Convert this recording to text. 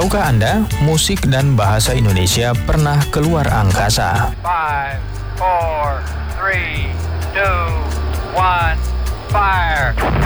Tahukah Anda, musik dan bahasa Indonesia pernah keluar angkasa? 5, 4, 3, 2, 1, fire!